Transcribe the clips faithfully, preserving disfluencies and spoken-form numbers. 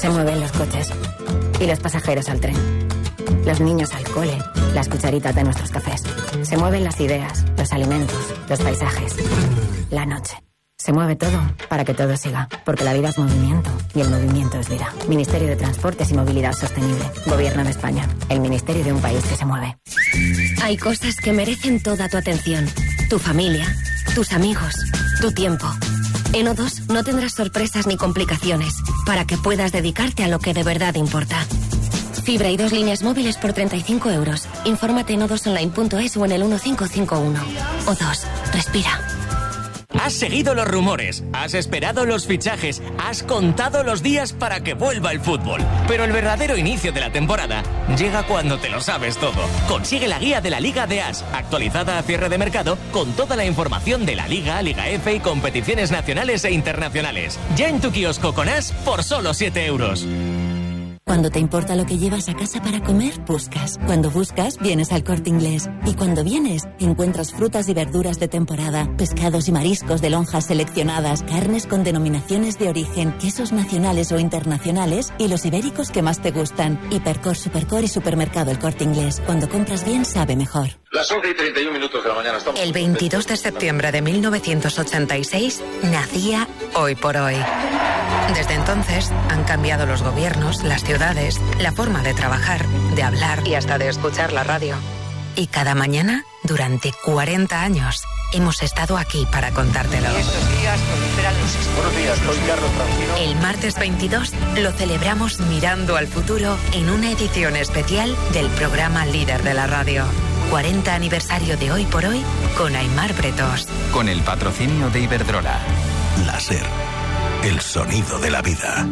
Se mueven los coches y los pasajeros al tren. Los niños al cole, las cucharitas de nuestros cafés. Se mueven las ideas, los alimentos, los paisajes. La noche. Se mueve todo para que todo siga, porque la vida es movimiento y el movimiento es vida. Ministerio de Transportes y Movilidad Sostenible. Gobierno de España. El ministerio de un país que se mueve. Hay cosas que merecen toda tu atención. Tu familia, tus amigos, tu tiempo. En O dos no tendrás sorpresas ni complicaciones para que puedas dedicarte a lo que de verdad importa. Fibra y dos líneas móviles por treinta y cinco euros. Infórmate en o dos online punto es o en el uno cinco cinco uno. O dos. Respira. Has seguido los rumores, has esperado los fichajes, has contado los días para que vuelva el fútbol. Pero el verdadero inicio de la temporada llega cuando te lo sabes todo. Consigue la guía de la Liga de As, actualizada a cierre de mercado, con toda la información de la Liga, Liga F y competiciones nacionales e internacionales. Ya en tu kiosco con As por solo siete euros. Cuando te importa lo que llevas a casa para comer, buscas. Cuando buscas, vienes al Corte Inglés. Y cuando vienes, encuentras frutas y verduras de temporada, pescados y mariscos de lonjas seleccionadas, carnes con denominaciones de origen, quesos nacionales o internacionales y los ibéricos que más te gustan. Hipercor, Supercor y Supermercado El Corte Inglés. Cuando compras bien, sabe mejor. Las once y treinta y un minutos de la mañana estamos... El veintidós de septiembre de mil novecientos ochenta y seis nacía Hoy por Hoy. Desde entonces han cambiado los gobiernos, las ciudades, la forma de trabajar, de hablar y hasta de escuchar la radio. Y cada mañana, durante cuarenta años, hemos estado aquí para contártelo. Y estos días proliferan los... Buenos días, soy Carlos Francino. El martes veintidós lo celebramos mirando al futuro en una edición especial del programa líder de la radio. cuarenta aniversario de Hoy por Hoy con Aimar Bretos. Con el patrocinio de Iberdrola. La SER, el sonido de la vida.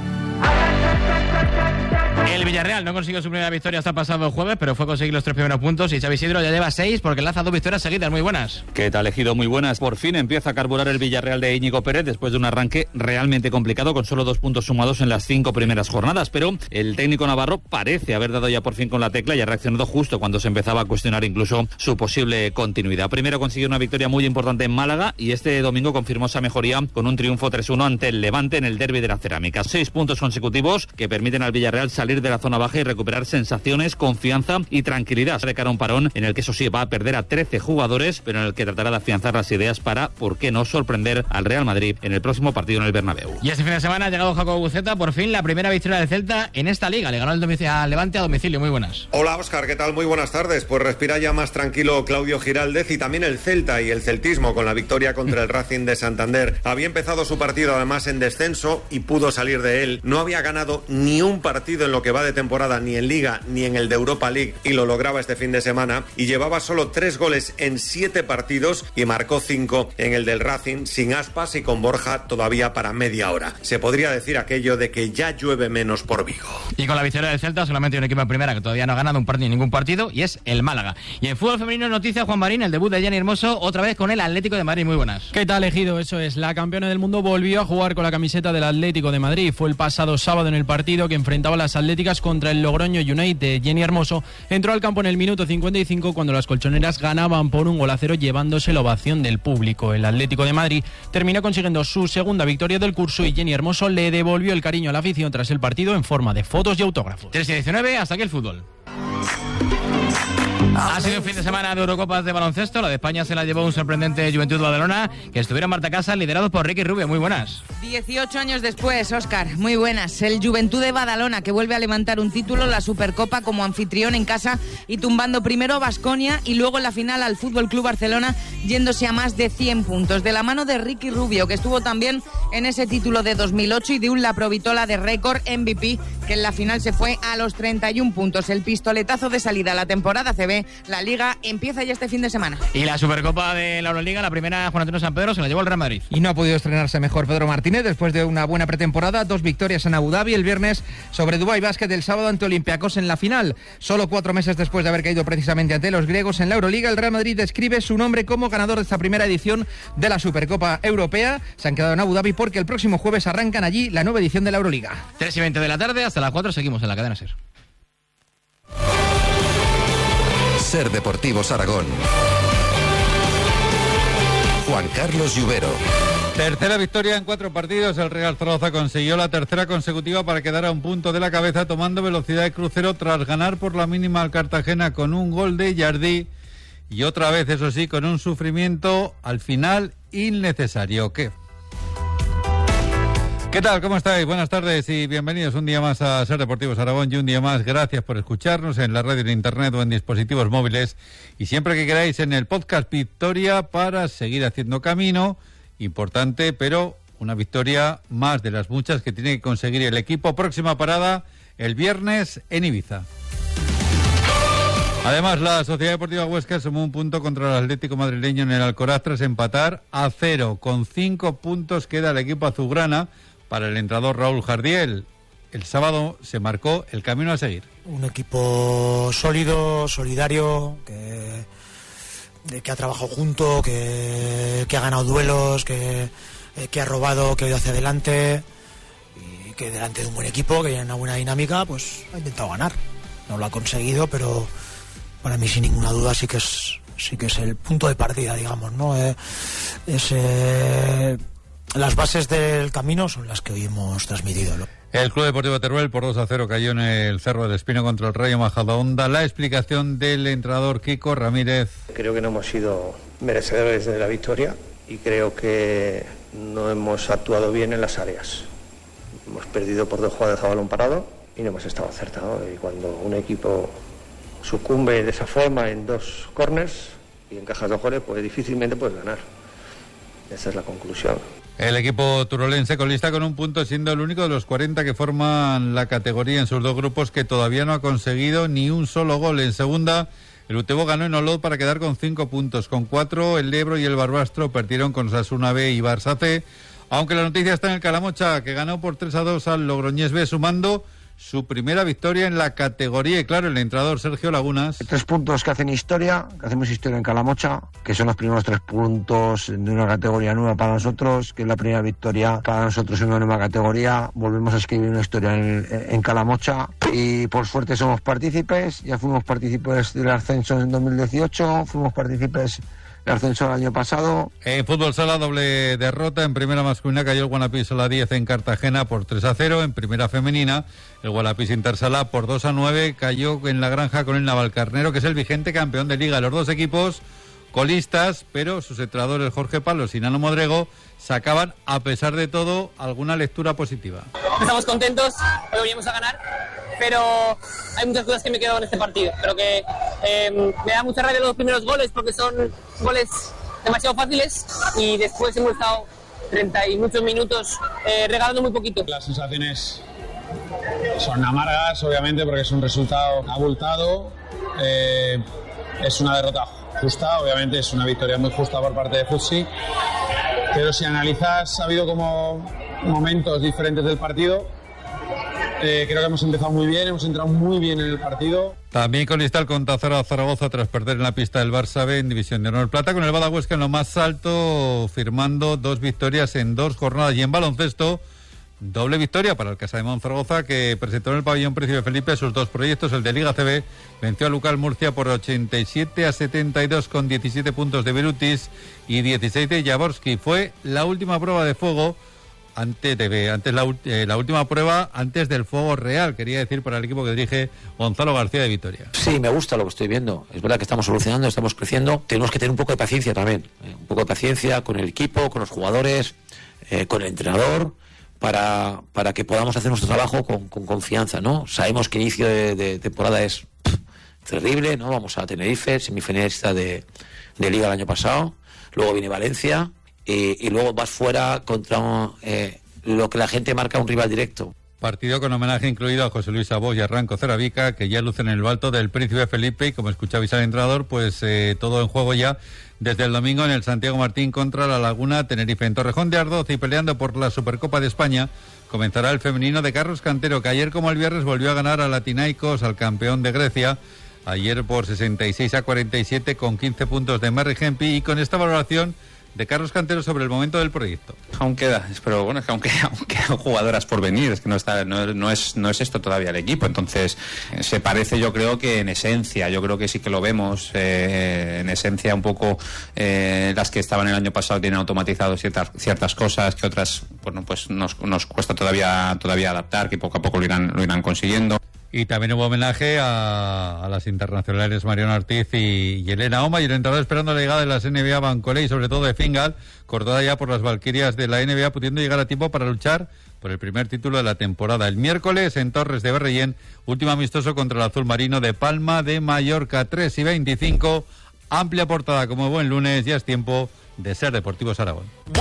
El Villarreal no consiguió su primera victoria hasta el pasado jueves, pero fue a conseguir los tres primeros puntos y Xavi Isidro ya lleva seis porque lanza dos victorias seguidas. Muy buenas. ¿Qué tal, Ejido? Muy buenas. Por fin empieza a carburar el Villarreal de Íñigo Pérez después de un arranque realmente complicado con solo dos puntos sumados en las cinco primeras jornadas, pero el técnico navarro parece haber dado ya por fin con la tecla y ha reaccionado justo cuando se empezaba a cuestionar incluso su posible continuidad. Primero consiguió una victoria muy importante en Málaga y este domingo confirmó esa mejoría con un triunfo tres uno ante el Levante en el derbi de la Cerámica. Seis puntos consecutivos que permiten al Villarreal salir de la zona baja y recuperar sensaciones, confianza y tranquilidad de cara a un parón en el que eso sí va a perder a trece jugadores, pero en el que tratará de afianzar las ideas para, por qué no, sorprender al Real Madrid en el próximo partido en el Bernabéu. Y este fin de semana ha llegado Jacobo Buceta, por fin la primera victoria del Celta en esta liga. Le ganó el domicilio al Levante a domicilio. Muy buenas. Hola Óscar, ¿qué tal? Muy buenas tardes. Pues respira ya más tranquilo Claudio Giraldez y también el Celta y el celtismo con la victoria contra el Racing de Santander. Había empezado su partido además en descenso y pudo salir de él. No había ganado ni un partido en lo que va de temporada, ni en Liga ni en el de Europa League, y lo lograba este fin de semana, y llevaba solo tres goles en siete partidos y marcó cinco en el del Racing, sin Aspas y con Borja todavía para media hora. Se podría decir aquello de que ya llueve menos por Vigo. Y con la victoria del Celta solamente hay un equipo en primera que todavía no ha ganado un partido, ningún partido, y es el Málaga. Y en fútbol femenino noticia, Juan Marín, el debut de Jenny Hermoso otra vez con el Atlético de Madrid. Muy buenas. ¿Qué tal, Ejido? Eso es, la campeona del mundo volvió a jugar con la camiseta del Atlético de Madrid. Fue el pasado sábado en el partido que enfrentaba a las atléticas contra el Logroño United. Jenny Hermoso entró al campo en el minuto cincuenta y cinco cuando las colchoneras ganaban por un gol a cero, llevándose la ovación del público. El Atlético de Madrid terminó consiguiendo su segunda victoria del curso y Jenny Hermoso le devolvió el cariño a la afición tras el partido en forma de fotos y autógrafos. tres y diecinueve, hasta aquí el fútbol. Ha sido un fin de semana de Eurocopas de baloncesto. La de España se la llevó un sorprendente Juventud Badalona, que estuvieron en Marta Casa, liderados por Ricky Rubio. Muy buenas. dieciocho años después, Óscar, muy buenas. El Juventud de Badalona, que vuelve a levantar un título, la Supercopa, como anfitrión en casa y tumbando primero a Baskonia y luego en la final al Fútbol Club Barcelona, yéndose a más de cien puntos. De la mano de Ricky Rubio, que estuvo también en ese título de dos mil ocho, y de un La Provitola de récord M V P, que en la final se fue a los treinta y un puntos. El pistoletazo de salida a la temporada C B. La Liga empieza ya este fin de semana. Y la Supercopa de la Euroliga, la primera, Juan Antonio San Pedro, se la llevó el Real Madrid. Y no ha podido estrenarse mejor Pedro Martínez después de una buena pretemporada. Dos victorias en Abu Dhabi el viernes sobre Dubai Basket, el sábado ante Olympiacos en la final. Solo cuatro meses después de haber caído precisamente ante los griegos en la Euroliga, el Real Madrid describe su nombre como ganador de esta primera edición de la Supercopa Europea. Se han quedado en Abu Dhabi porque el próximo jueves arrancan allí la nueva edición de la Euroliga. tres y veinte de la tarde, hasta las cuatro seguimos en la cadena SER. SER Deportivos Aragón. Juan Carlos Lluvero. Tercera victoria en cuatro partidos. El Real Zaragoza consiguió la tercera consecutiva para quedar a un punto de la cabeza, tomando velocidad de crucero tras ganar por la mínima al Cartagena con un gol de Jardí y otra vez, eso sí, con un sufrimiento al final innecesario. ¿Qué? ¿Qué tal? ¿Cómo estáis? Buenas tardes y bienvenidos un día más a Ser Deportivos Aragón y un día más gracias por escucharnos en la radio, en internet o en dispositivos móviles y siempre que queráis en el podcast Victoria para seguir haciendo camino. Importante, pero una victoria más de las muchas que tiene que conseguir el equipo. Próxima parada el viernes en Ibiza. Además, la Sociedad Deportiva Huesca sumó un punto contra el Atlético madrileño en el Alcoraz tras empatar a cero. Con cinco puntos queda el equipo azulgrana para el entrenador Raúl Jardiel. El sábado se marcó el camino a seguir. Un equipo sólido, solidario, que... que ha trabajado junto, que, que ha ganado duelos, que, que ha robado, que ha ido hacia adelante y que delante de un buen equipo, que tiene una buena dinámica, pues ha intentado ganar. No lo ha conseguido, pero para mí sin ninguna duda sí que es sí que es el punto de partida, digamos, ¿no? Eh, es, eh, las bases del camino son las que hoy hemos transmitido, ¿no? El Club Deportivo Teruel por dos a cero cayó en el Cerro del Espino contra el Rayo Majadahonda. La explicación del entrenador Kiko Ramírez. Creo que no hemos sido merecedores de la victoria y creo que no hemos actuado bien en las áreas. Hemos perdido por dos jugadas a balón parado y no hemos estado acertados. Y cuando un equipo sucumbe de esa forma en dos corners y encajas dos goles, pues difícilmente puedes ganar. Esa es la conclusión. El equipo turolense colista con un punto, siendo el único de los cuarenta que forman la categoría en sus dos grupos que todavía no ha conseguido ni un solo gol. En segunda, el Utebo ganó en Olot para quedar con cinco puntos. Con cuatro, el Ebro y el Barbastro perdieron con Osasuna B y Barça C. Aunque la noticia está en el Calamocha, que ganó por tres a dos al Logroñés B, sumando su primera victoria en la categoría. Y claro, el entrenador Sergio Lagunas. Tres puntos que hacen historia, que hacemos historia en Calamocha, que son los primeros tres puntos de una categoría nueva para nosotros, que es la primera victoria para nosotros en una nueva categoría. Volvemos a escribir una historia en, en Calamocha y por suerte somos partícipes. Ya fuimos partícipes del ascenso en dos mil dieciocho, fuimos partícipes el ascenso el año pasado. En fútbol sala, doble derrota. En primera masculina cayó el Guanapís a la diez en Cartagena por tres a cero. En primera femenina, el Guanapís Intersala por dos a nueve cayó en la Granja con el Navalcarnero, que es el vigente campeón de liga. Los dos equipos colistas, pero sus entrenadores Jorge Palos y Nano Modrego sacaban, a pesar de todo, alguna lectura positiva. Estamos contentos, hoy venimos a ganar, pero hay muchas cosas que me quedo en este partido. Creo que eh, me da mucha rabia los primeros goles porque son goles demasiado fáciles y después hemos estado treinta y muchos minutos eh, regalando muy poquito. Las sensaciones son amargas, obviamente, porque es un resultado abultado, eh, es una derrota justa, obviamente es una victoria muy justa por parte de Futsi, pero si analizas, ha habido como momentos diferentes del partido. Eh, creo que hemos empezado muy bien, hemos entrado muy bien en el partido. También colista el Contazara Zaragoza tras perder en la pista del Barça B en División de Honor Plata, con el Bada Huesca en lo más alto, firmando dos victorias en dos jornadas. Y en baloncesto, doble victoria para el Casa de Monzaragoza, que presentó en el pabellón Príncipe Felipe sus dos proyectos. El de Liga C B venció a Lucal Murcia por ochenta y siete a setenta y dos con diecisiete puntos de Berutis y dieciséis de Jaworski. Fue la última prueba de fuego Antes, de, antes la, eh, la última prueba antes del fuego real, quería decir, para el equipo que dirige Gonzalo García de Vitoria. Sí, me gusta lo que estoy viendo. Es verdad que estamos solucionando, estamos creciendo. Tenemos que tener un poco de paciencia también. Eh, un poco de paciencia con el equipo, con los jugadores, eh, con el entrenador, para, para que podamos hacer nuestro trabajo con, con confianza, ¿no? Sabemos que inicio de, de temporada es pff, terrible, ¿no? Vamos a Tenerife, semifinalista de, de Liga el año pasado. Luego viene Valencia. Y, y luego vas fuera contra eh, lo que la gente marca un rival directo. Partido con homenaje incluido a José Luis Abós y a Ranco Ceravica, que ya lucen en el alto del Príncipe Felipe, y como escuchabais al entrenador, pues eh, todo en juego ya desde el domingo en el Santiago Martín contra la Laguna Tenerife. En Torrejón de Ardoz y peleando por la Supercopa de España comenzará el femenino de Carlos Cantero, que ayer como el viernes volvió a ganar a Latinaicos, al campeón de Grecia, ayer por sesenta y seis a cuarenta y siete con quince puntos de Merry Gempi, y con esta valoración de Carlos Cantero sobre el momento del proyecto. Aún queda, pero bueno, es que aunque aunque jugadoras por venir, es que no está, no, no es no es esto todavía el equipo, entonces eh, se parece, yo creo que en esencia, yo creo que sí que lo vemos, eh, en esencia un poco eh, las que estaban el año pasado tienen automatizado ciertas ciertas cosas que otras, bueno, pues nos nos cuesta todavía todavía adaptar, que poco a poco lo irán lo irán consiguiendo. Y también hubo homenaje a, a las internacionales Mariano Ortiz y, y Elena Oma, y el entrenador esperando la llegada de las N B A Bancolé y sobre todo de Fingal, cortada ya por las Valquirias de la N B A, pudiendo llegar a tiempo para luchar por el primer título de la temporada. El miércoles en Torres de Berrellén, último amistoso contra el azul marino de Palma de Mallorca, tres y veinticinco, amplia portada como buen lunes, ya es tiempo de Ser Deportivos Aragón.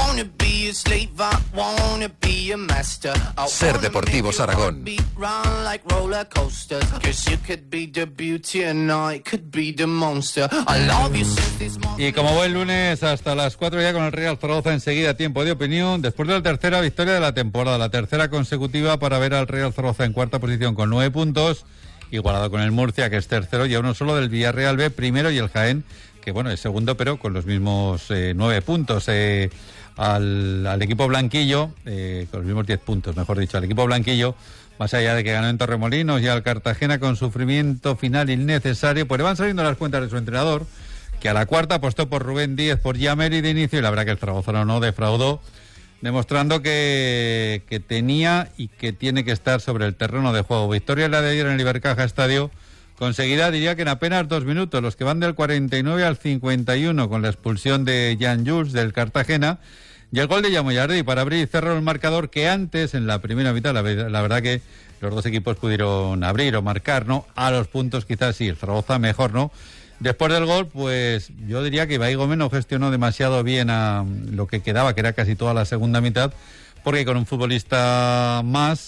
Ser Deportivos Aragón. Y como buen lunes, hasta las cuatro ya con el Real Zaragoza, enseguida tiempo de opinión, después de la tercera victoria de la temporada, la tercera consecutiva para ver al Real Zaragoza en cuarta posición con nueve puntos, igualado con el Murcia, que es tercero, y a uno solo del Villarreal B, primero, y el Jaén, que bueno, es segundo, pero con los mismos eh, nueve puntos. Eh, al, al equipo blanquillo, eh, con los mismos diez puntos, mejor dicho, al equipo blanquillo, más allá de que ganó en Torremolinos y al Cartagena con sufrimiento final innecesario, pues le van saliendo las cuentas de su entrenador, que a la cuarta apostó por Rubén Díez, por Yameri de inicio, y la verdad que el zaragozano no defraudó, demostrando que, que tenía y que tiene que estar sobre el terreno de juego. Victoria la de ayer en el Ibercaja Estadio, conseguida, diría que en apenas dos minutos, los que van del cuarenta y nueve al cincuenta y uno, con la expulsión de Jan Jules del Cartagena, y el gol de Yamoyardi para abrir y cerrar el marcador, que antes, en la primera mitad, la, la verdad que los dos equipos pudieron abrir o marcar, ¿no? A los puntos quizás sí, el Zaragoza mejor, ¿no? Después del gol, pues yo diría que Ibai Gómez no gestionó demasiado bien a lo que quedaba, que era casi toda la segunda mitad, porque con un futbolista más,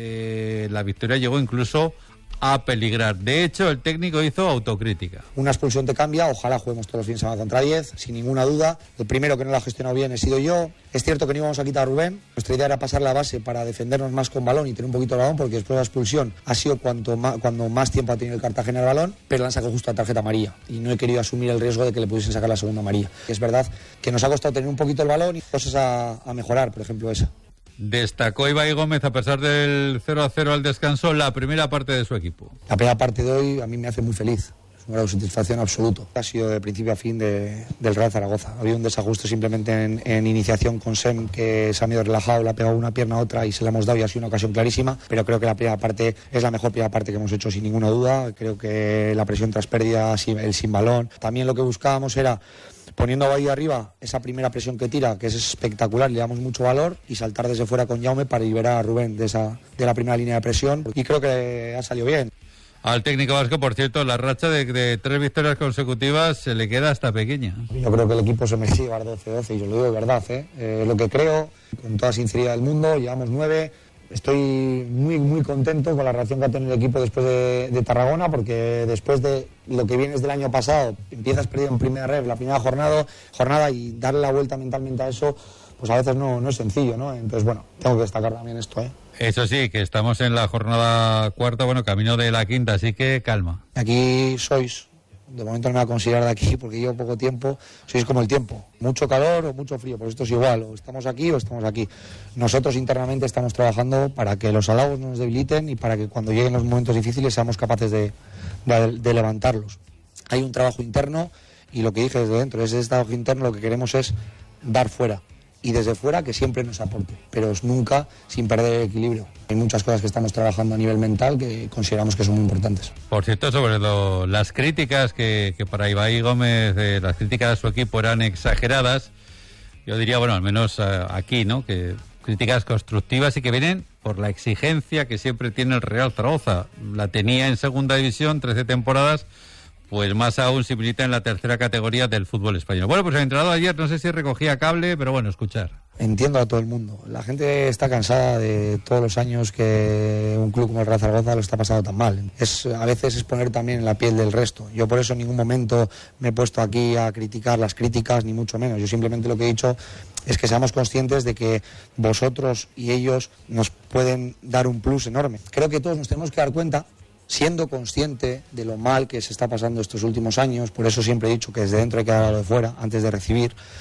eh, la victoria llegó incluso a peligrar. De hecho, el técnico hizo autocrítica. Una expulsión te cambia, ojalá juguemos todos los fines de semana contra diez, sin ninguna duda. El primero que no lo ha gestionado bien he sido yo. Es cierto que no íbamos a quitar a Rubén. Nuestra idea era pasar la base para defendernos más con balón y tener un poquito de balón, porque después de la expulsión ha sido cuanto más, cuando más tiempo ha tenido el Cartagena el balón, pero le han sacado justo la tarjeta amarilla y no he querido asumir el riesgo de que le pudiesen sacar la segunda amarilla. Es verdad que nos ha costado tener un poquito el balón y cosas a, a mejorar, por ejemplo esa. Destacó Ibai Gómez, a pesar del cero a cero al descanso, la primera parte de su equipo. La primera parte de hoy a mí me hace muy feliz. Es una satisfacción absoluta. Ha sido de principio a fin de, del Real Zaragoza. Había un desajuste simplemente en, en iniciación con Sem, que se ha medio relajado, le ha pegado una pierna a otra y se la hemos dado y ha sido una ocasión clarísima. Pero creo que la primera parte es la mejor primera parte que hemos hecho sin ninguna duda. Creo que la presión tras pérdida, el sin balón. También lo que buscábamos era, poniendo a Bahía arriba, esa primera presión que tira, que es espectacular, le damos mucho valor, y saltar desde fuera con Jaume para liberar a Rubén de, esa, de la primera línea de presión. Y creo que ha salido bien. Al técnico vasco, por cierto, la racha de, de tres victorias consecutivas se le queda hasta pequeña. Yo creo que el equipo se merece llevar doce doce, y yo lo digo de verdad, ¿eh? Eh, lo que creo, con toda sinceridad del mundo, llevamos nueve. Estoy muy muy contento con la reacción que ha tenido el equipo después de, de Tarragona, porque después de lo que vienes del año pasado, empiezas perdido en primera ref, la primera jornada, jornada y darle la vuelta mentalmente a eso, pues a veces no, no es sencillo, ¿no? Entonces, bueno, tengo que destacar también esto, ¿eh? Eso sí, que estamos en la jornada cuarta, bueno, camino de la quinta, así que calma. Aquí sois, de momento no me voy a considerar de aquí porque llevo poco tiempo, sois como el tiempo, mucho calor o mucho frío, pues esto es igual, o estamos aquí o estamos aquí. Nosotros internamente estamos trabajando para que los halagos no nos debiliten y para que cuando lleguen los momentos difíciles seamos capaces de, de, de levantarlos. Hay un trabajo interno y lo que dije desde dentro, desde este trabajo interno lo que queremos es dar fuera. Y desde fuera que siempre nos aporte, pero es nunca sin perder el equilibrio. Hay muchas cosas que estamos trabajando a nivel mental que consideramos que son muy importantes. Por cierto, sobre lo, las críticas que, que para Ibai Gómez, eh, las críticas a su equipo eran exageradas, yo diría, bueno, al menos eh, aquí, ¿no?, que críticas constructivas y que vienen por la exigencia que siempre tiene el Real Zaragoza. La tenía en segunda división, trece temporadas, pues más aún si milita en la tercera categoría del fútbol español. Bueno, pues el entrenador ayer no sé si recogía cable, pero bueno, escuchar. Entiendo a todo el mundo. La gente está cansada de todos los años que un club como el Real Zaragoza lo está pasando tan mal. Es, a veces es poner también en la piel del resto. Yo por eso en ningún momento me he puesto aquí a criticar las críticas, ni mucho menos. Yo simplemente lo que he dicho es que seamos conscientes de que vosotros y ellos nos pueden dar un plus enorme. Creo que todos nos tenemos que dar cuenta, siendo consciente de lo mal que se está pasando estos últimos años, por eso siempre he dicho que desde dentro hay que darlo de fuera, antes de recibir,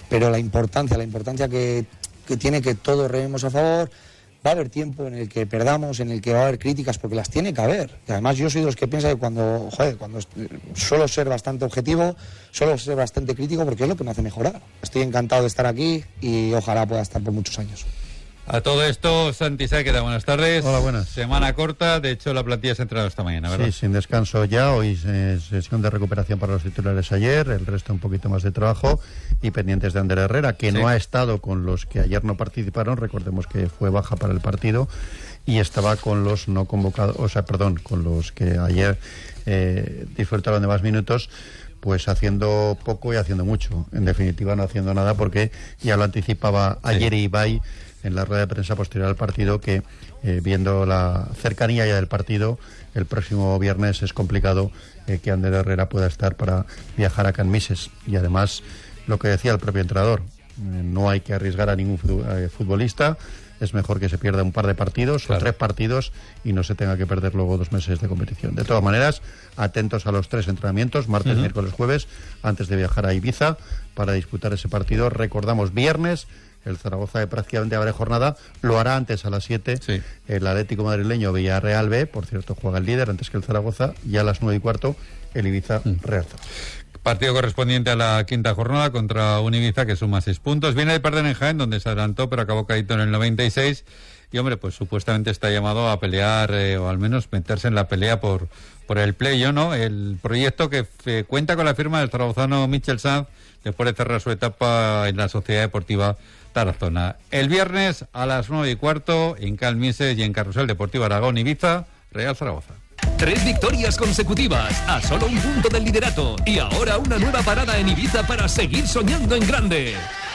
pero la importancia, la importancia que, que tiene que todos rememos a favor. Va a haber tiempo en el que perdamos, en el que va a haber críticas, porque las tiene que haber. Y además yo soy de los que piensa que cuando, joder, cuando suelo ser bastante objetivo, suelo ser bastante crítico, porque es lo que me hace mejorar. Estoy encantado de estar aquí y ojalá pueda estar por muchos años. A todo esto, Santi Saqueda, buenas tardes. Hola, buenas. Semana corta, de hecho la plantilla se ha entrenado esta mañana, ¿verdad? Sí, sin descanso ya, hoy es sesión de recuperación para los titulares ayer, el resto un poquito más de trabajo y pendientes de Ander Herrera, que sí. no ha estado con los que ayer no participaron, recordemos que fue baja para el partido y estaba con los no convocados, o sea, perdón, con los que ayer eh, disfrutaron de más minutos, pues haciendo poco y haciendo mucho, en definitiva no haciendo nada porque ya lo anticipaba ayer sí. Ibai en la rueda de prensa posterior al partido que eh, viendo la cercanía ya del partido el próximo viernes es complicado eh, que Ander Herrera pueda estar para viajar a Can Mises y además lo que decía el propio entrenador, eh, no hay que arriesgar a ningún futbolista, es mejor que se pierda un par de partidos claro. o tres partidos y no se tenga que perder luego dos meses de competición. De todas maneras, atentos a los tres entrenamientos, martes, uh-huh. miércoles, jueves, antes de viajar a Ibiza para disputar ese partido. Recordamos, viernes el Zaragoza de prácticamente abre jornada, lo hará antes a las siete sí. el Atlético madrileño Villarreal B, por cierto juega el líder antes que el Zaragoza, y a las nueve y cuarto el Ibiza mm. Real Zaragoza. Partido correspondiente a la quinta jornada contra un Ibiza que suma seis puntos, viene de perder en Jaén donde se adelantó pero acabó caído en el noventa y seis y hombre pues supuestamente está llamado a pelear eh, o al menos meterse en la pelea por, por el play-off, ¿no? El proyecto que eh, cuenta con la firma del zaragozano Michel Sanz después de cerrar su etapa en la Sociedad Deportiva Tarazona. El viernes a las nueve y cuarto en Can Mises y en Carrusel Deportivo Aragón Ibiza, Real Zaragoza. Tres victorias consecutivas, a solo un punto del liderato y ahora una nueva parada en Ibiza para seguir soñando en grande.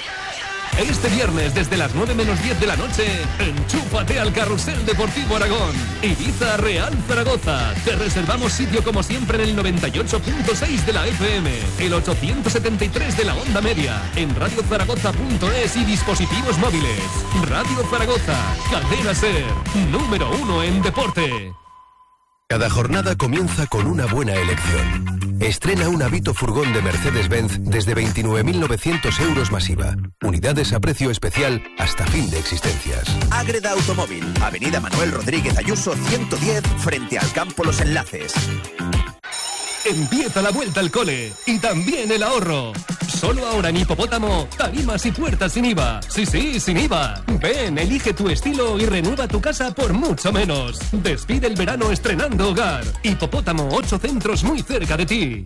Este viernes desde las nueve menos diez de la noche, enchúfate al Carrusel Deportivo Aragón. Ibiza Real Zaragoza. Te reservamos sitio como siempre en el noventa y ocho punto seis de la F M, el ochocientos setenta y tres de la onda media, en radio zaragoza punto es y dispositivos móviles. Radio Zaragoza, Cadena Ser, número uno en deporte. Cada jornada comienza con una buena elección. Estrena un Avito furgón de Mercedes-Benz desde veintinueve mil novecientos euros masiva. Unidades a precio especial hasta fin de existencias. Ágreda Automóvil, Avenida Manuel Rodríguez Ayuso ciento diez, frente al Campo Los Enlaces. Empieza la vuelta al cole y también el ahorro. Solo ahora en Hipopótamo, tarimas y puertas sin I V A. Sí, sí, sin I V A. Ven, elige tu estilo y renueva tu casa por mucho menos. Despide el verano estrenando hogar. Hipopótamo, ocho centros muy cerca de ti.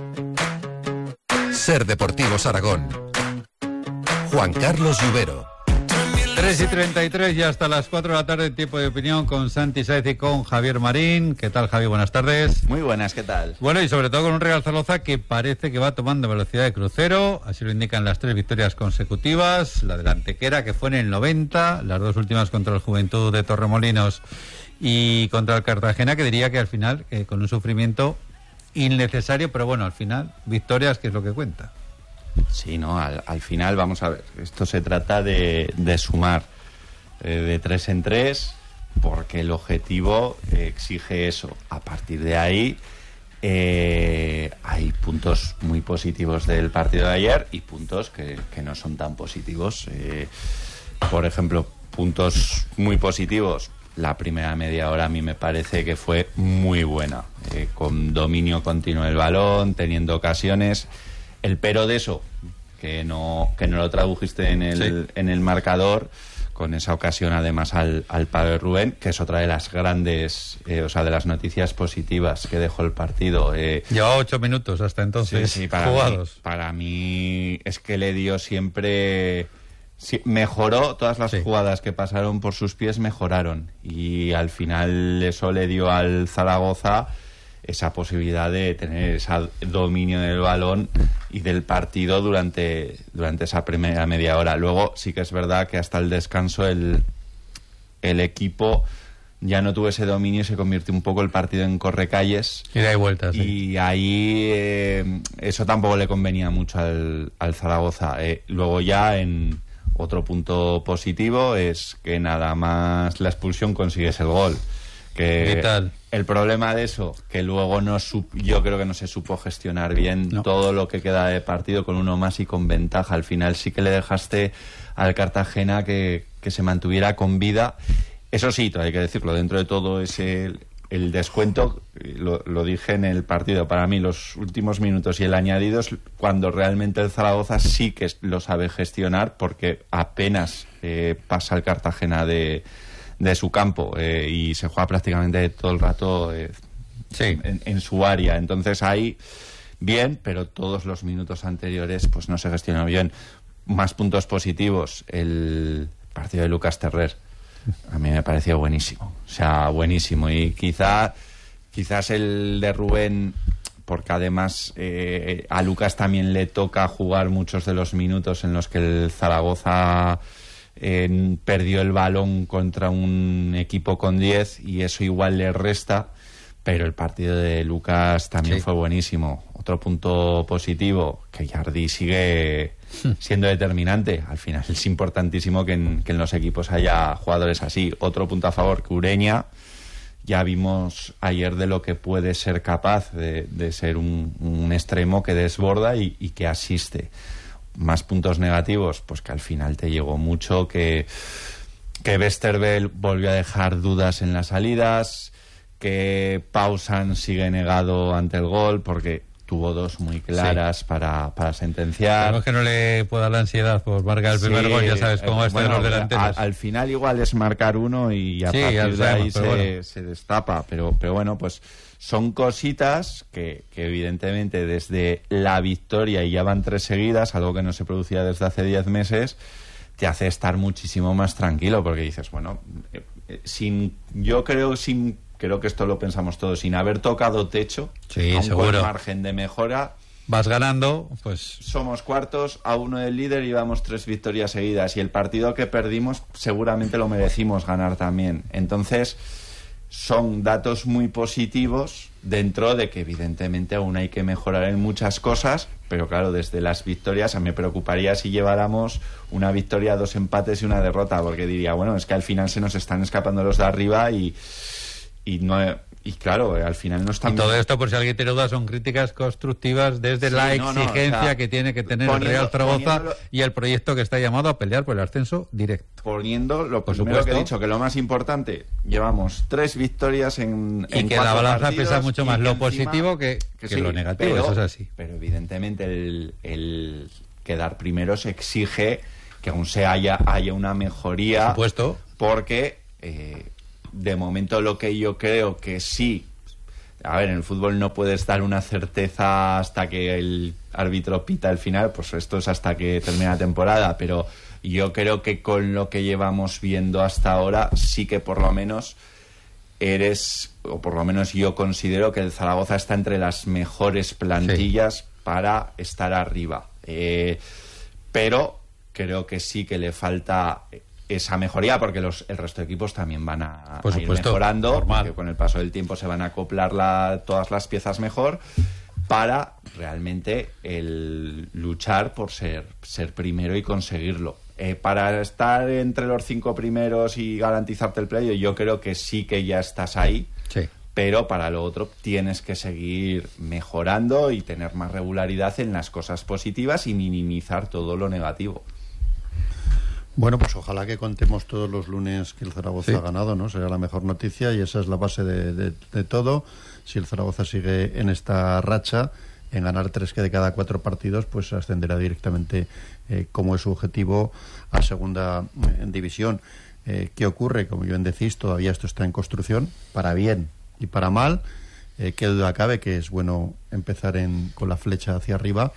Ser Deportivos Aragón. Juan Carlos Lluvero. tres y treinta y tres y hasta las cuatro de la tarde, tiempo de opinión con Santi Sáez y con Javier Marín. ¿Qué tal, Javi? Buenas tardes. Muy buenas, ¿qué tal? Bueno, y sobre todo con un Real Zaragoza que parece que va tomando velocidad de crucero, así lo indican las tres victorias consecutivas, la del Antequera que fue en el noventa, las dos últimas contra el Juventud de Torremolinos y contra el Cartagena, que diría que al final, eh, con un sufrimiento innecesario, pero bueno, al final, victorias, que es lo que cuenta. Sí, no, al, al final, vamos a ver, esto se trata de, de sumar eh, de tres en tres, porque el objetivo eh, exige eso. A partir de ahí, eh, hay puntos muy positivos del partido de ayer y puntos que, que no son tan positivos. Eh, por ejemplo, puntos muy positivos. La primera media hora a mí me parece que fue muy buena, eh, con dominio continuo del balón, teniendo ocasiones. El pero de eso, que no que no lo tradujiste en el, sí. en el marcador, con esa ocasión además al, al palo de Rubén, que es otra de las grandes, eh, o sea, de las noticias positivas que dejó el partido. Eh, Llevaba ocho minutos hasta entonces sí, sí, para jugados. Mí, para mí es que le dio siempre... Sí, mejoró, todas las sí. jugadas que pasaron por sus pies mejoraron. Y al final eso le dio al Zaragoza esa posibilidad de tener ese dominio del balón y del partido durante, durante esa primera media hora. Luego sí que es verdad que hasta el descanso el, el equipo ya no tuvo ese dominio y se convirtió un poco el partido en correcalles. Y da vueltas. Sí. Y ahí eh, eso tampoco le convenía mucho al, al Zaragoza. Eh, luego ya en otro punto positivo es que nada más la expulsión consigues el gol. Que Vital. El problema de eso, que luego no sup- yo creo que no se supo gestionar bien no. todo lo que queda de partido con uno más y con ventaja. Al final sí que le dejaste al Cartagena que, que se mantuviera con vida. Eso sí, hay que decirlo, dentro de todo ese el descuento, lo, lo dije en el partido, para mí los últimos minutos y el añadido es cuando realmente el Zaragoza sí que lo sabe gestionar, porque apenas eh, pasa el Cartagena de, de su campo eh, y se juega prácticamente todo el rato eh, sí. en, en su área. Entonces ahí bien, pero todos los minutos anteriores pues no se gestionó bien. Más puntos positivos, el partido de Lucas Terrer a mí me pareció buenísimo, o sea, buenísimo. Y quizá quizás el de Rubén, porque además eh, a Lucas también le toca jugar muchos de los minutos en los que el Zaragoza eh, perdió el balón contra un equipo con diez, y eso igual le resta, pero el partido de Lucas también sí. fue buenísimo. Otro punto positivo, que Yardi sigue siendo determinante. Al final es importantísimo que en, que en los equipos haya jugadores así. Otro punto a favor, que Ureña, ya vimos ayer de lo que puede ser capaz de, de ser un, un extremo que desborda y, y que asiste. Más puntos negativos, pues que al final te llegó mucho, que, que Westerveld volvió a dejar dudas en las salidas, que Pausan sigue negado ante el gol, porque tuvo dos muy claras sí. para, para sentenciar. Es que no le pueda dar la ansiedad por marcar el primer sí, gol, ya sabes cómo eh, es bueno, los delanteros. A, al final igual es marcar uno y a sí, partir de ahí se, bueno. se destapa, pero, pero bueno, pues son cositas que, que evidentemente desde la victoria, y ya van tres seguidas, algo que no se producía desde hace diez meses, te hace estar muchísimo más tranquilo, porque dices, bueno, eh, eh, sin yo creo sin creo que esto lo pensamos todos, sin haber tocado techo, sí, aún seguro. con margen de mejora, vas ganando, pues somos cuartos a uno del líder y vamos tres victorias seguidas, y el partido que perdimos seguramente lo merecimos ganar también. Entonces son datos muy positivos, dentro de que evidentemente aún hay que mejorar en muchas cosas, pero claro, desde las victorias a mí me preocuparía si lleváramos una victoria, dos empates y una derrota, porque diría, bueno, es que al final se nos están escapando los de arriba y y no y claro, al final no están... Y todo esto, por si alguien tiene dudas, son críticas constructivas desde sí, la exigencia no, no, o sea, que tiene que tener poniendo, el Real Zaragoza y el proyecto que está llamado a pelear por el ascenso directo. Poniendo lo por primero que he dicho, que lo más importante, llevamos tres victorias en y en que la balanza pesa mucho más lo encima, positivo que, que, que sí, lo negativo, pero, eso es así. Pero evidentemente el, el quedar primeros exige que aún se haya, haya una mejoría. Por supuesto. Porque... Eh, de momento lo que yo creo que sí, a ver, en el fútbol no puedes dar una certeza hasta que el árbitro pita el final, pues esto es hasta que termine la temporada, pero yo creo que con lo que llevamos viendo hasta ahora sí que por lo menos eres, o por lo menos yo considero que el Zaragoza está entre las mejores plantillas sí. para estar arriba, eh, pero creo que sí que le falta esa mejoría, porque los, el resto de equipos también van a, Por a ir supuesto, mejorando, normal. porque con el paso del tiempo se van a acoplar la, todas las piezas mejor, para realmente el luchar por ser, ser primero y conseguirlo. Eh, para estar entre los cinco primeros y garantizarte el playo, yo creo que sí que ya estás ahí, sí. pero para lo otro tienes que seguir mejorando y tener más regularidad en las cosas positivas y minimizar todo lo negativo. Bueno, pues ojalá que contemos todos los lunes que el Zaragoza sí. ha ganado, ¿no? Será la mejor noticia y esa es la base de, de, de todo. Si el Zaragoza sigue en esta racha, en ganar tres que de cada cuatro partidos, pues ascenderá directamente, eh, como es su objetivo, a segunda eh, división. Eh, ¿Qué ocurre? Como bien decís, todavía esto está en construcción, para bien y para mal. Eh, qué duda cabe que es bueno empezar en, con la flecha hacia arriba,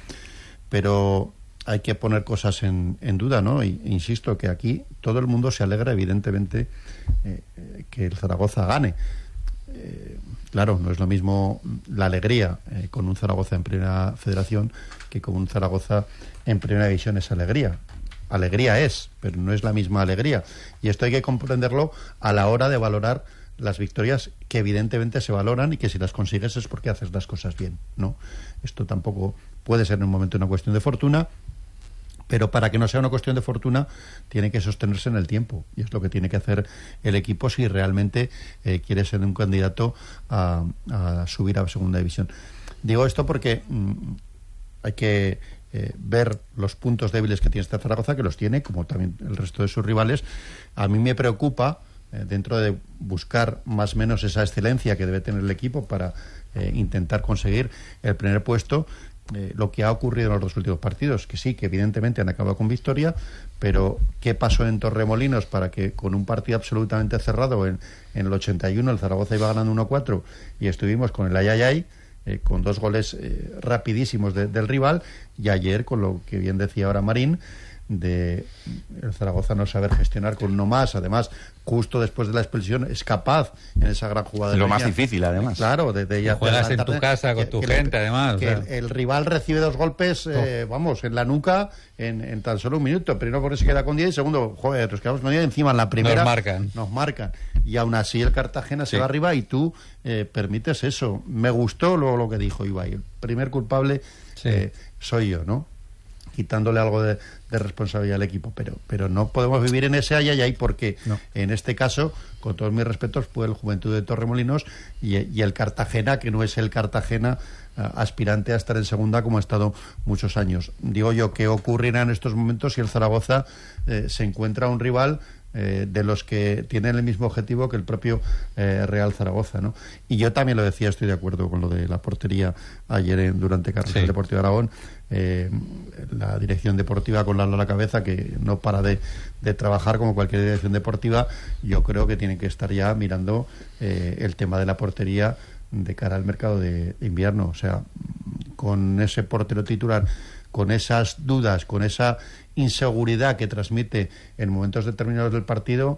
pero hay que poner cosas en, en duda, ¿no? Y, insisto que aquí todo el mundo se alegra, evidentemente, eh, eh, que el Zaragoza gane. Eh, claro, no es lo mismo la alegría eh, con un Zaragoza en Primera Federación que con un Zaragoza en Primera División. Es alegría. Alegría es, pero no es la misma alegría. Y esto hay que comprenderlo a la hora de valorar las victorias, que evidentemente se valoran y que si las consigues es porque haces las cosas bien, ¿no? Esto tampoco puede ser en un momento una cuestión de fortuna, pero para que no sea una cuestión de fortuna tiene que sostenerse en el tiempo, y es lo que tiene que hacer el equipo si realmente eh, quiere ser un candidato a, a subir a segunda división. Digo esto porque mmm, hay que eh, ver los puntos débiles que tiene este Zaragoza, que los tiene, como también el resto de sus rivales. A mí me preocupa, eh, dentro de buscar más o menos esa excelencia que debe tener el equipo para eh, intentar conseguir el primer puesto, Eh, lo que ha ocurrido en los dos últimos partidos, que sí, que evidentemente han acabado con victoria, pero ¿qué pasó en Torremolinos para que con un partido absolutamente cerrado en, en el ochenta y uno el Zaragoza iba ganando uno cuatro y estuvimos con el ayayay, eh, con dos goles eh, rapidísimos de, del rival, y ayer con lo que bien decía ahora Marín, de el Zaragoza no saber gestionar con uno más, además justo después de la expulsión es capaz en esa gran jugada. Lo de más línea, difícil, además. Claro, de, de ella, juegas de en tu casa con que, tu que gente, le, además. Que o sea. el, el rival recibe dos golpes, eh, oh. vamos, en la nuca en, en tan solo un minuto. Primero porque se queda con diez y segundo, joder, nos quedamos con diez, encima en la primera Nos marcan. Nos marcan. Y aún así el Cartagena sí. se va arriba y tú eh, permites eso. Me gustó lo, lo que dijo Ibai. El primer culpable sí. eh, soy yo, ¿no? Quitándole algo de, de responsabilidad al equipo, pero pero no podemos vivir en ese ayayay porque no. En este caso, con todos mis respetos, fue el Juventud de Torremolinos y, y el Cartagena, que no es el Cartagena uh, aspirante a estar en segunda como ha estado muchos años. Digo yo, ¿qué ocurrirá en estos momentos si el Zaragoza eh, se encuentra un rival Eh, de los que tienen el mismo objetivo que el propio eh, Real Zaragoza, ¿no? Y yo también lo decía, estoy de acuerdo con lo de la portería ayer en, durante Carlos sí. Deportivo Aragón, eh, la dirección deportiva con Lalo a la cabeza, que no para de, de trabajar como cualquier dirección deportiva. Yo creo que tienen que estar ya mirando eh, el tema de la portería de cara al mercado de, de invierno, o sea, con ese portero titular, con esas dudas, con esa inseguridad que transmite en momentos determinados del partido,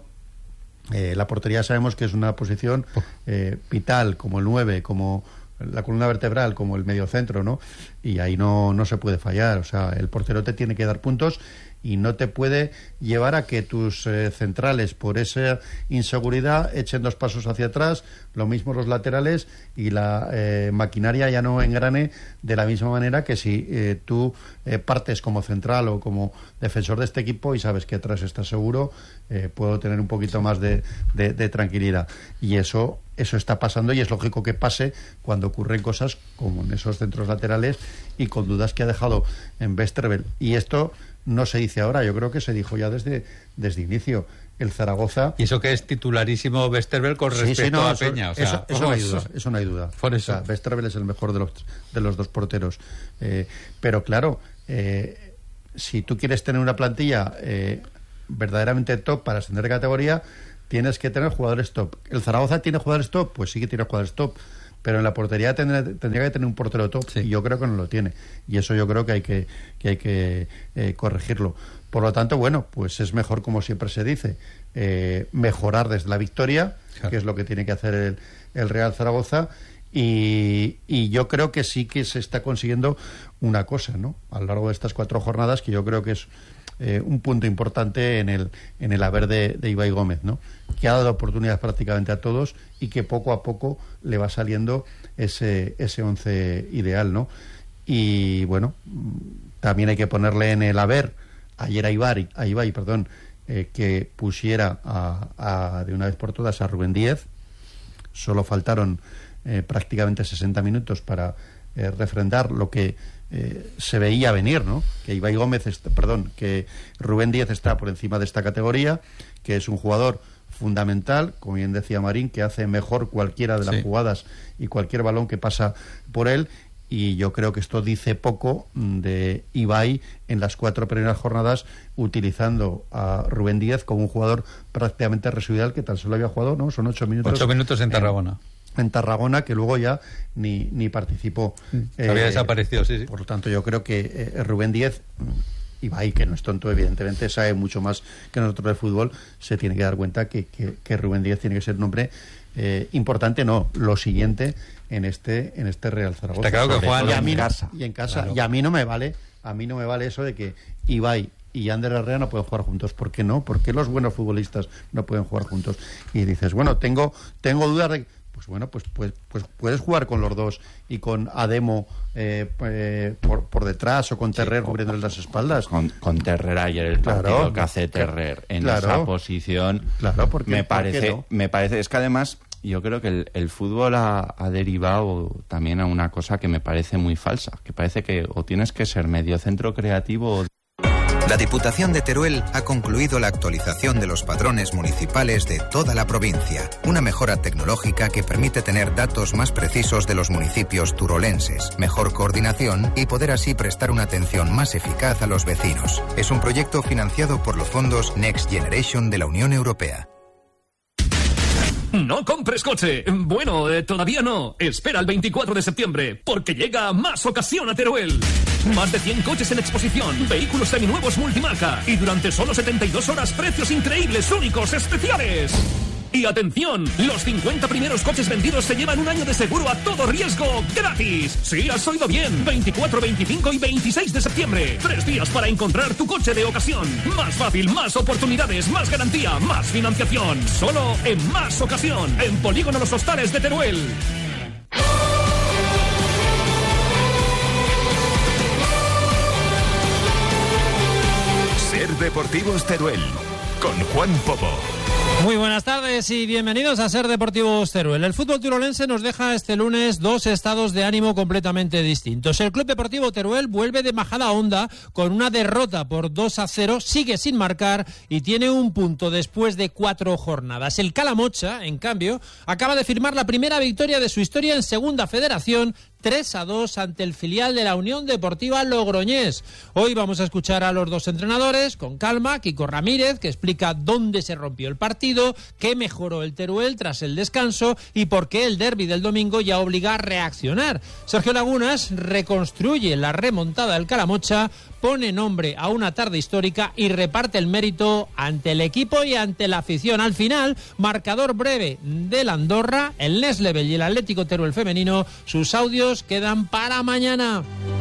eh, la portería sabemos que es una posición eh, vital, como el nueve, como la columna vertebral, como el mediocentro, ¿no? Y ahí no, no se puede fallar, o sea, el portero te tiene que dar puntos y no te puede llevar a que tus eh, centrales, por esa inseguridad, echen dos pasos hacia atrás, lo mismo los laterales, y la eh, maquinaria ya no engrane de la misma manera que si eh, tú eh, partes como central o como defensor de este equipo y sabes que atrás estás seguro, eh, puedo tener un poquito más de, de, de tranquilidad. Y eso eso está pasando, y es lógico que pase cuando ocurren cosas como en esos centros laterales y con dudas que ha dejado en Westerveld. Y esto no se dice ahora, yo creo que se dijo ya desde desde inicio. El Zaragoza... Y eso que es titularísimo Westerveld con respecto sí, sí, no, a eso, Peña. O sea, eso, eso, no hay duda, eso no hay duda. Por eso. O sea, Westerveld es el mejor de los, de los dos porteros. Eh, pero claro, eh, si tú quieres tener una plantilla eh, verdaderamente top para ascender de categoría, tienes que tener jugadores top. ¿El Zaragoza tiene jugadores top? Pues sí que tiene jugadores top. Pero en la portería tendría, tendría que tener un portero top, sí. Y yo creo que no lo tiene. Y eso yo creo que hay que, que, hay que eh, corregirlo. Por lo tanto, bueno, pues es mejor, como siempre se dice, eh, mejorar desde la victoria, claro. Que es lo que tiene que hacer el, el Real Zaragoza. Y, y yo creo que sí que se está consiguiendo una cosa, ¿no? A lo largo de estas cuatro jornadas, que yo creo que es eh, un punto importante en el en el haber de, de Ibai Gómez, ¿no? Que ha dado oportunidades prácticamente a todos y que poco a poco le va saliendo ese ese once ideal, ¿no? Y bueno, también hay que ponerle en el haber ayer a Ibai, a Ibai, perdón, eh, que pusiera a, a, de una vez por todas a Rubén Díez. Solo faltaron eh, prácticamente sesenta minutos para eh, refrendar lo que eh, se veía venir, ¿no? Que Ibai Gómez, est- perdón, que Rubén Díez está por encima de esta categoría, que es un jugador fundamental, como bien decía Marín, que hace mejor cualquiera de las sí. jugadas y cualquier balón que pasa por él. Y yo creo que esto dice poco de Ibai en las cuatro primeras jornadas, utilizando a Rubén Díez como un jugador prácticamente residual, que tan solo había jugado, ¿no? Son ocho minutos. Ocho minutos en Tarragona. En, en Tarragona, que luego ya ni, ni participó. Eh, había desaparecido, sí, sí. Por lo tanto, yo creo que eh, Rubén Díez, Ibai, que no es tonto, evidentemente, sabe mucho más que nosotros de fútbol, se tiene que dar cuenta que, que, que Rubén Díez tiene que ser un hombre eh, importante, no, lo siguiente en este en este Real Zaragoza. Está claro que juegan en en casa. Y en casa. Claro. Y a mí no me vale, a mí no me vale eso de que Ibai y Ander Herrera no pueden jugar juntos. ¿Por qué no? ¿Por qué los buenos futbolistas no pueden jugar juntos? Y dices, bueno, tengo tengo dudas de... pues bueno, pues, pues, pues puedes jugar con los dos y con Ademo eh, eh, por, por detrás o con Terrer sí, cubriendo las espaldas. Con, con Terrer ayer el partido claro, que hace Terrer en claro, esa posición claro, porque, me parece, no? me parece, es que además yo creo que el, el fútbol ha, ha derivado también a una cosa que me parece muy falsa, que parece que o tienes que ser medio centro creativo o... La Diputación de Teruel ha concluido la actualización de los padrones municipales de toda la provincia, una mejora tecnológica que permite tener datos más precisos de los municipios turolenses, mejor coordinación y poder así prestar una atención más eficaz a los vecinos. Es un proyecto financiado por los fondos Next Generation de la Unión Europea. No compres coche. Bueno, eh, todavía no. Espera el veinticuatro de septiembre, porque llega Más Ocasión a Teruel. Más de cien coches en exposición, vehículos seminuevos multimarca y durante solo setenta y dos horas precios increíbles, únicos, especiales. Y atención, los cincuenta primeros coches vendidos se llevan un año de seguro a todo riesgo gratis. Sí, has oído bien. veinticuatro, veinticinco y veintiséis de septiembre. Tres días para encontrar tu coche de ocasión. Más fácil, más oportunidades, más garantía, más financiación. Solo en Más Ocasión, en Polígono Los Hostales de Teruel. Ser Deportivos Teruel, con Juan Popo. Muy buenas tardes y bienvenidos a Ser Deportivos Teruel. El fútbol turolense nos deja este lunes dos estados de ánimo completamente distintos. El Club Deportivo Teruel vuelve de Majadahonda con una derrota por dos a cero, sigue sin marcar y tiene un punto después de cuatro jornadas. El Calamocha, en cambio, acaba de firmar la primera victoria de su historia en Segunda Federación, tres a dos ante el filial de la Unión Deportiva Logroñés. Hoy vamos a escuchar a los dos entrenadores con calma. Kiko Ramírez, que explica dónde se rompió el partido, qué mejoró el Teruel tras el descanso y por qué el derbi del domingo ya obliga a reaccionar. Sergio Lagunas reconstruye la remontada del Calamocha, pone nombre a una tarde histórica y reparte el mérito ante el equipo y ante la afición. Al final, marcador breve del Andorra, el Next Level y el Atlético Teruel femenino. Sus audios quedan para mañana.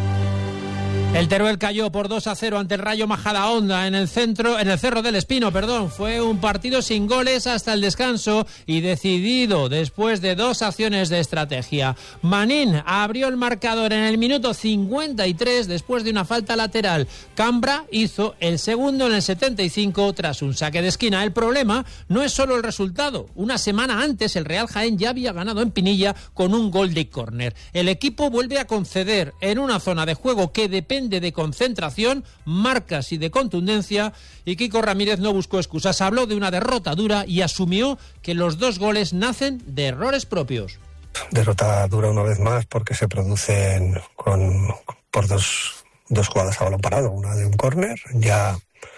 El Teruel cayó por dos a cero ante el Rayo Majadahonda en el centro, en el Cerro del Espino, perdón. Fue un partido sin goles hasta el descanso y decidido después de dos acciones de estrategia. Manín abrió el marcador en el minuto cincuenta y tres después de una falta lateral. Cambra hizo el segundo en el setenta y cinco tras un saque de esquina. El problema no es solo el resultado. Una semana antes el Real Jaén ya había ganado en Pinilla con un gol de córner. El equipo vuelve a conceder en una zona de juego que depende de concentración, marcas y de contundencia, y Kiko Ramírez no buscó excusas, habló de una derrota dura y asumió que los dos goles nacen de errores propios. Derrota dura una vez más porque se producen con, por dos, dos jugadas a balón parado, una de un córner, ya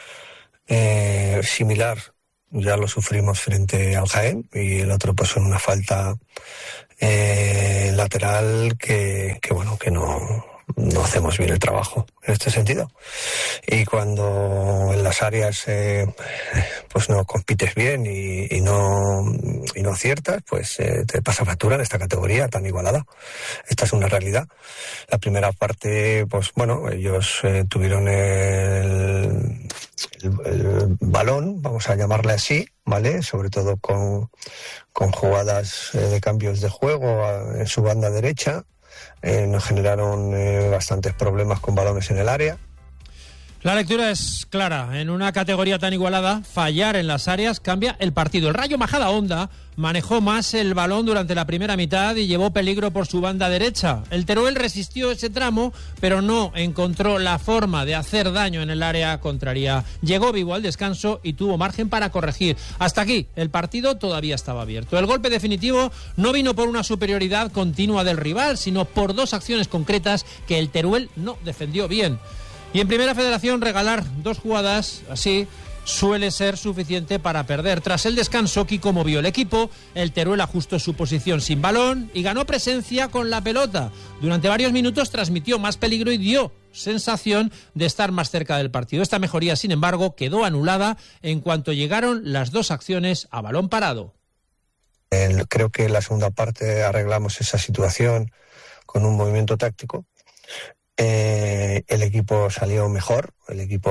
eh, similar, ya lo sufrimos frente al Jaén, y el otro pues en una falta eh, lateral que, que bueno, que no no hacemos bien el trabajo en este sentido. Y cuando en las áreas eh, pues no compites bien y, y no y no aciertas, pues eh, te pasa factura en esta categoría tan igualada. Esta es una realidad. La primera parte, pues bueno, ellos eh, tuvieron el, el, el balón, vamos a llamarle así, ¿vale? Sobre todo con, con jugadas eh, de cambios de juego a, en su banda derecha. Eh, nos generaron eh, bastantes problemas con balones en el área. La lectura es clara. En una categoría tan igualada, fallar en las áreas cambia el partido. El Rayo Majadahonda manejó más el balón durante la primera mitad y llevó peligro por su banda derecha. El Teruel resistió ese tramo, pero no encontró la forma de hacer daño en el área contraria. Llegó vivo al descanso y tuvo margen para corregir. Hasta aquí, el partido todavía estaba abierto. El golpe definitivo no vino por una superioridad continua del rival, sino por dos acciones concretas que el Teruel no defendió bien. Y en Primera Federación regalar dos jugadas así suele ser suficiente para perder. Tras el descanso, Kiko movió el equipo, el Teruel ajustó su posición sin balón y ganó presencia con la pelota. Durante varios minutos transmitió más peligro y dio sensación de estar más cerca del partido. Esta mejoría, sin embargo, quedó anulada en cuanto llegaron las dos acciones a balón parado. Eh, creo que en la segunda parte arreglamos esa situación con un movimiento táctico. Eh, el equipo salió mejor, el equipo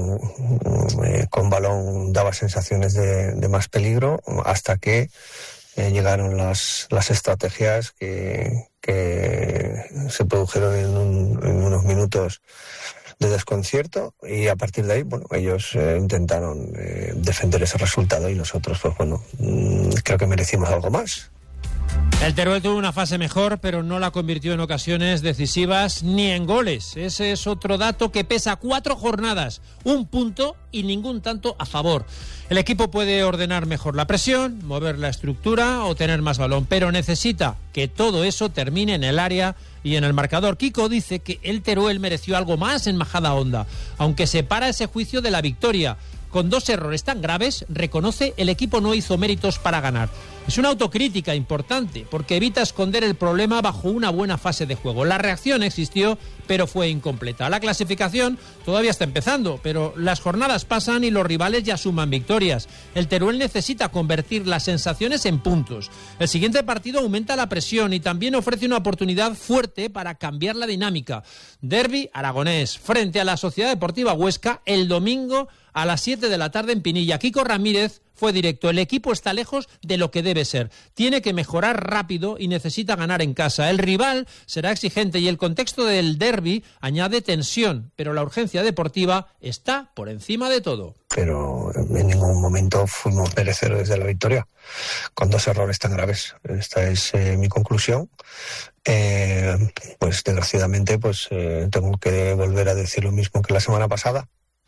eh, con balón daba sensaciones de, de más peligro, hasta que eh, llegaron las, las estrategias que, que se produjeron en, un, en unos minutos de desconcierto, y a partir de ahí, bueno, ellos eh, intentaron eh, defender ese resultado, y nosotros, pues bueno, mmm, creo que merecimos algo más. El Teruel tuvo una fase mejor, pero no la convirtió en ocasiones decisivas ni en goles. Ese es otro dato que pesa. Cuatro jornadas, un punto y ningún tanto a favor. El equipo puede ordenar mejor la presión, mover la estructura o tener más balón, pero necesita que todo eso termine en el área y en el marcador. Kiko dice que el Teruel mereció algo más en Majadahonda, aunque separa ese juicio de la victoria. Con dos errores tan graves, reconoce el equipo no hizo méritos para ganar. Es una autocrítica importante, porque evita esconder el problema bajo una buena fase de juego. La reacción existió, pero fue incompleta. La clasificación todavía está empezando, pero las jornadas pasan y los rivales ya suman victorias. El Teruel necesita convertir las sensaciones en puntos. El siguiente partido aumenta la presión y también ofrece una oportunidad fuerte para cambiar la dinámica. Derbi aragonés frente a la Sociedad Deportiva Huesca el domingo a las siete de la tarde en Pinilla. Kiko Ramírez fue directo. El equipo está lejos de lo que debe ser. Tiene que mejorar rápido y necesita ganar en casa. El rival será exigente y el contexto del derbi añade tensión, pero la urgencia deportiva está por encima de todo. Pero en ningún momento fuimos merecedores de la victoria, con dos errores tan graves. Esta es eh, mi conclusión. Eh, pues desgraciadamente pues eh, tengo que volver a decir lo mismo que la semana pasada.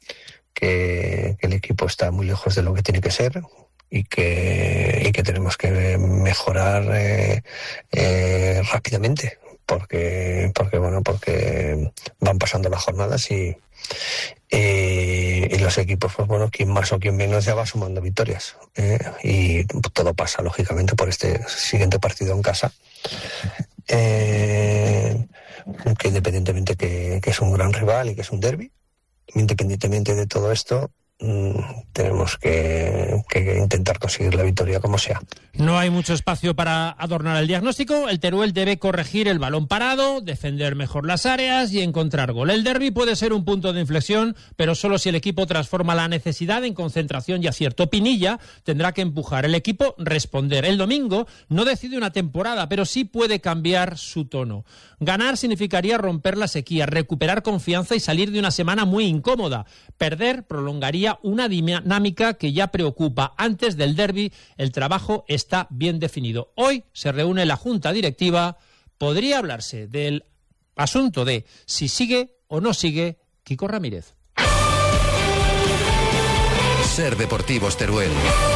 Que, que el equipo está muy lejos de lo que tiene que ser y que, y que tenemos que mejorar eh, eh, rápidamente, porque porque bueno porque van pasando las jornadas y, y, y los equipos, pues bueno, quien más o quien menos ya va sumando victorias, eh, y todo pasa lógicamente por este siguiente partido en casa, eh, que independientemente que, que es un gran rival y que es un derbi. Independientemente de todo esto, mmm, tenemos que, que intentar conseguir la victoria como sea. No hay mucho espacio para adornar el diagnóstico. El Teruel debe corregir el balón parado, defender mejor las áreas y encontrar gol. El derbi puede ser un punto de inflexión, pero solo si el equipo transforma la necesidad en concentración y acierto. Pinilla tendrá que empujar, el equipo responder. El domingo no decide una temporada, pero sí puede cambiar su tono. Ganar significaría romper la sequía, recuperar confianza y salir de una semana muy incómoda. Perder prolongaría una dinámica que ya preocupa. Antes del derbi, el trabajo está bien definido. Hoy se reúne la junta directiva. Podría hablarse del asunto de si sigue o no sigue Kiko Ramírez. Ser Deportivos Teruel.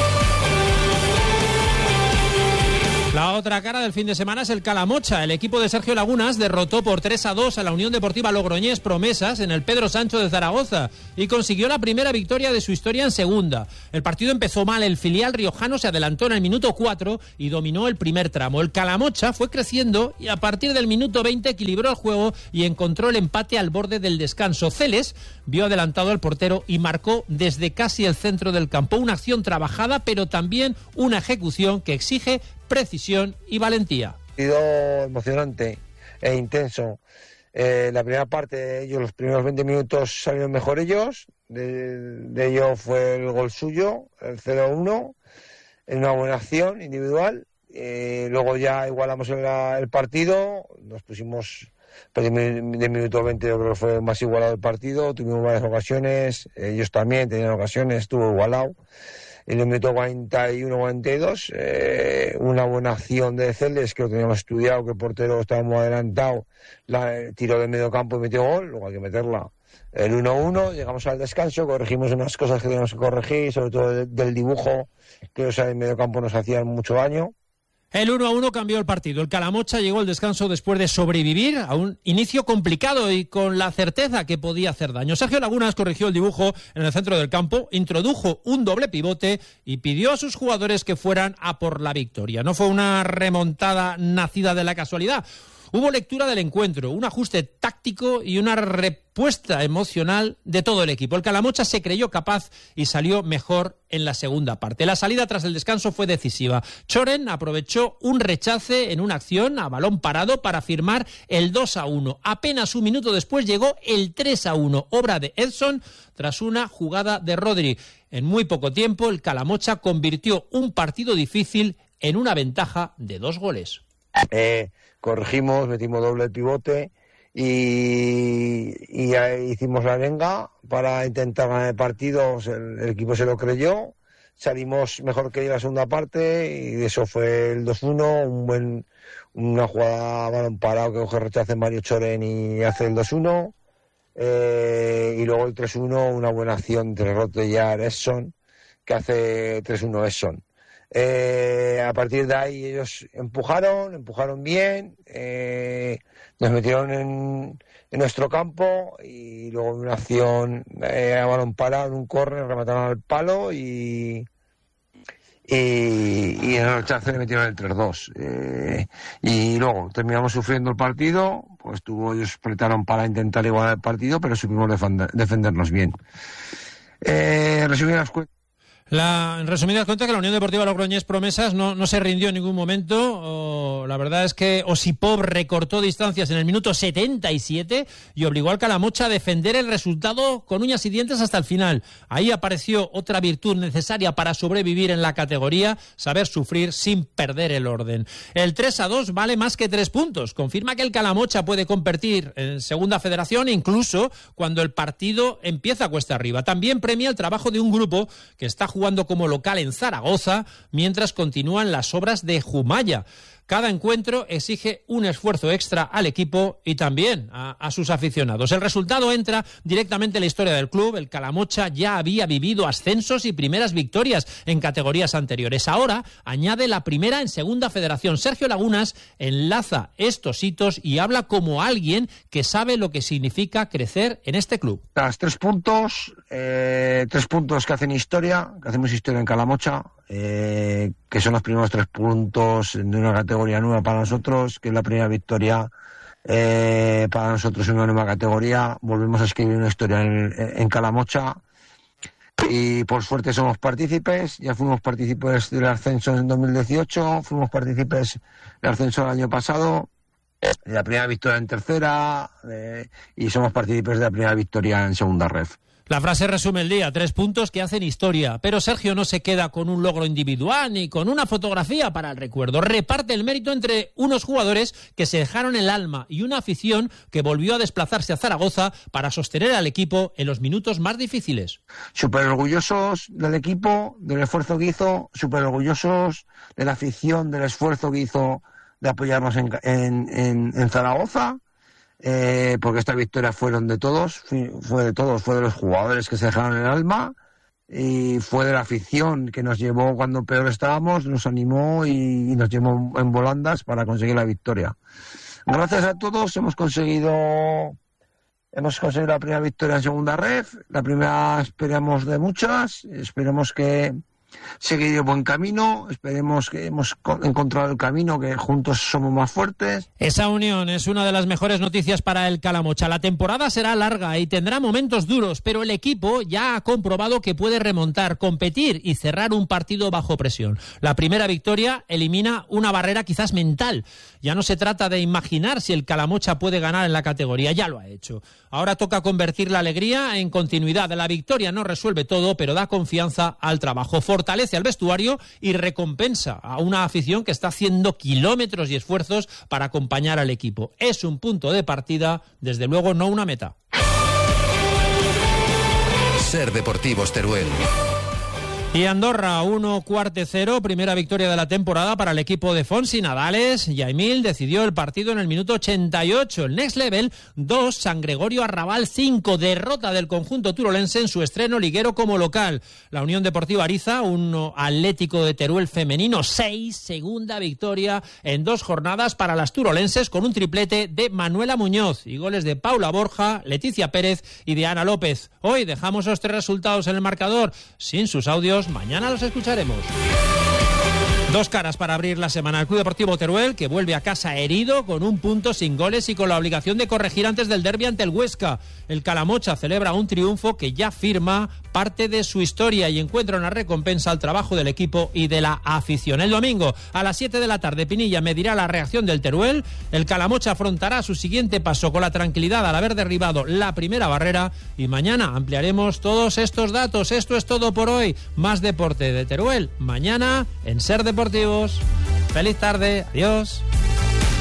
La otra cara del fin de semana es el Calamocha. El equipo de Sergio Lagunas derrotó por tres a dos a la Unión Deportiva Logroñés Promesas en el Pedro Sancho de Zaragoza y consiguió la primera victoria de su historia en segunda. El partido empezó mal, el filial riojano se adelantó en el minuto cuatro y dominó el primer tramo. El Calamocha fue creciendo y a partir del minuto veinte equilibró el juego y encontró el empate al borde del descanso. Celes vio adelantado al portero y marcó desde casi el centro del campo. Una acción trabajada, pero también una ejecución que exige precisión y valentía. Ha sido emocionante e intenso. Eh, la primera parte, ellos los primeros veinte minutos salieron mejor ellos. De, de ello fue el gol suyo, el cero uno, en una buena acción individual. Eh, luego ya igualamos el, el partido, nos pusimos... Pero de minuto veinte yo creo que fue más igualado el partido, tuvimos varias ocasiones, ellos también tenían ocasiones, estuvo igualado. En el minuto cuarenta y uno cuarenta y dos, eh, una buena acción de Celes, que lo teníamos estudiado, que el portero estaba muy adelantado, la tiró de medio campo y metió gol, luego hay que meterla. El uno uno, llegamos al descanso, corregimos unas cosas que teníamos que corregir, sobre todo del, del dibujo, que o sea, en medio campo nos hacían mucho daño. El uno a uno cambió el partido. El Calamocha llegó al descanso después de sobrevivir a un inicio complicado y con la certeza que podía hacer daño. Sergio Lagunas corrigió el dibujo en el centro del campo, introdujo un doble pivote y pidió a sus jugadores que fueran a por la victoria. No fue una remontada nacida de la casualidad. Hubo lectura del encuentro, un ajuste táctico y una respuesta emocional de todo el equipo. El Calamocha se creyó capaz y salió mejor en la segunda parte. La salida tras el descanso fue decisiva. Choren aprovechó un rechace en una acción a balón parado para firmar el dos a uno. Apenas un minuto después llegó el tres a uno, obra de Edson tras una jugada de Rodri. En muy poco tiempo el Calamocha convirtió un partido difícil en una ventaja de dos goles. Eh, corregimos, metimos doble pivote y, y hicimos la arenga para intentar ganar el partido. El, el equipo se lo creyó, salimos mejor que la segunda parte y eso fue el dos uno, un buen, una jugada a balón parado que coge rechazo en Mario Choren y hace el dos uno, eh, y luego el tres uno, una buena acción entre Rotellar y Esson que hace tres uno Esson. Eh, a partir de ahí ellos empujaron, empujaron bien, eh, nos metieron en, en nuestro campo y luego en una acción eh, a balón parado, en un córner, remataron al palo y, y, y en el rechazo le metieron el tres dos. Eh, y luego terminamos sufriendo el partido, pues tuvo, ellos apretaron para intentar igualar el partido, pero supimos defender, defendernos bien. Eh, resumir las cuentas. La, en resumidas cuentas, que la Unión Deportiva Logroñés Promesas no, no se rindió en ningún momento. O, la verdad es que Osipov recortó distancias en el minuto setenta y siete y obligó al Calamocha a defender el resultado con uñas y dientes hasta el final. Ahí apareció otra virtud necesaria para sobrevivir en la categoría: saber sufrir sin perder el orden. El tres a dos vale más que tres puntos. Confirma que el Calamocha puede competir en Segunda Federación incluso cuando el partido empieza cuesta arriba. También premia el trabajo de un grupo que está jugando como local en Zaragoza mientras continúan las obras de Jumaya. Cada encuentro exige un esfuerzo extra al equipo y también a, a sus aficionados. El resultado entra directamente en la historia del club. El Calamocha ya había vivido ascensos y primeras victorias en categorías anteriores. Ahora añade la primera en Segunda Federación. Sergio Lagunas enlaza estos hitos y habla como alguien que sabe lo que significa crecer en este club. Las tres puntos, eh, tres puntos que hacen historia, que hacemos historia en Calamocha. Eh, que son los primeros tres puntos de una categoría nueva para nosotros, que es la primera victoria eh, para nosotros en una nueva categoría. Volvemos a escribir una historia en, en Calamocha y por suerte somos partícipes. Ya fuimos partícipes del ascenso en dos mil dieciocho, fuimos partícipes del ascenso el año pasado, de la primera victoria en tercera, eh, y somos partícipes de la primera victoria en segunda ref. La frase resume el día, tres puntos que hacen historia. Pero Sergio no se queda con un logro individual ni con una fotografía para el recuerdo. Reparte el mérito entre unos jugadores que se dejaron el alma y una afición que volvió a desplazarse a Zaragoza para sostener al equipo en los minutos más difíciles. Súper orgullosos del equipo, del esfuerzo que hizo, súper orgullosos de la afición, del esfuerzo que hizo de apoyarnos en, en, en, en Zaragoza. Eh, porque esta victoria fueron de todos, fue de todos, fue de los jugadores que se dejaron el alma y fue de la afición que nos llevó cuando peor estábamos, nos animó y, y nos llevó en volandas para conseguir la victoria. Gracias a todos hemos conseguido hemos conseguido la primera victoria en segunda ref, la primera esperamos de muchas, esperemos que seguir el buen camino, esperemos que hemos encontrado el camino, que juntos somos más fuertes. Esa unión es una de las mejores noticias para el Calamocha. La temporada será larga y tendrá momentos duros, pero el equipo ya ha comprobado que puede remontar, competir y cerrar un partido bajo presión. La primera victoria elimina una barrera quizás mental. Ya no se trata de imaginar si el Calamocha puede ganar en la categoría, ya lo ha hecho. Ahora toca convertir la alegría en continuidad. La victoria no resuelve todo, pero da confianza al trabajo. Fortalece al vestuario y recompensa a una afición que está haciendo kilómetros y esfuerzos para acompañar al equipo. Es un punto de partida, desde luego no una meta. Ser Deportivos Teruel. Y Andorra, uno cuarte cero, primera victoria de la temporada para el equipo de Fonsi. Nadales, Yaimil decidió el partido en el minuto ochenta y ocho. El Next Level, dos, San Gregorio Arrabal, cinco, derrota del conjunto turolense en su estreno liguero como local. La Unión Deportiva Ariza, un Atlético de Teruel femenino, seis, segunda victoria en dos jornadas para las turolenses con un triplete de Manuela Muñoz y goles de Paula Borja, Leticia Pérez y de Ana López. Hoy dejamos los tres resultados en el marcador sin sus audios. Mañana los escucharemos. Dos caras para abrir la semana. El Club Deportivo Teruel, que vuelve a casa herido con un punto sin goles y con la obligación de corregir antes del derbi ante el Huesca. El Calamocha celebra un triunfo que ya firma parte de su historia y encuentra una recompensa al trabajo del equipo y de la afición. El domingo a las siete de la tarde Pinilla medirá la reacción del Teruel. El Calamocha afrontará su siguiente paso con la tranquilidad al haber derribado la primera barrera y mañana ampliaremos todos estos datos. Esto es todo por hoy. Más deporte de Teruel mañana en Ser Deportivo. deportivos. Feliz tarde. Adiós.